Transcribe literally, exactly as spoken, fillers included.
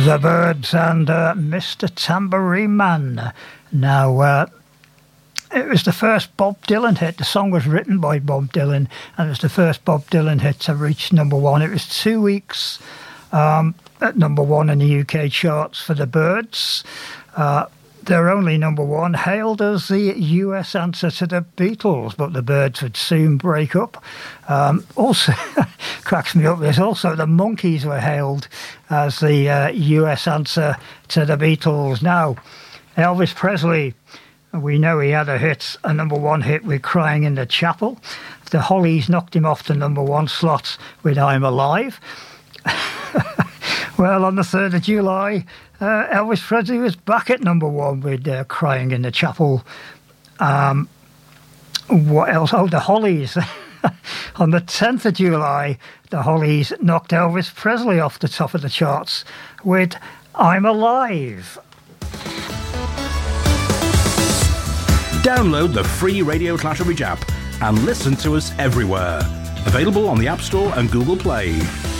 The Byrds and uh, Mister Tambourine Man. Now, uh, it was the first Bob Dylan hit. The song was written by Bob Dylan, and it was the first Bob Dylan hit to reach number one. It was two weeks um, at number one in the U K charts for the Byrds. Uh, their only number one, hailed as the U S answer to the Beatles, but the Byrds would soon break up. Um, also, cracks me up, there's also the Monkees were hailed as the uh, U S answer to the Beatles. Now, Elvis Presley, we know he had a hit, a number one hit with Crying in the Chapel. The Hollies knocked him off the number one slot with I'm Alive. Well, on the third of July, uh, Elvis Presley was back at number one with uh, Crying in the Chapel. Um, what else? Oh, the Hollies. On the tenth of July, the Hollies knocked Elvis Presley off the top of the charts with I'm Alive. Download the free Radio Clatterbridge app and listen to us everywhere. Available on the App Store and Google Play.